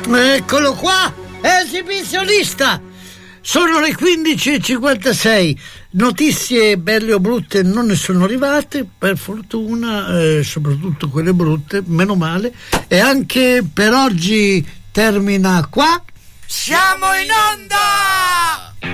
Eccolo qua, esibizionista. Sono le 15:56. Notizie belle o brutte non ne sono arrivate, per fortuna, soprattutto quelle brutte, meno male. E anche per oggi termina qua. Siamo in onda!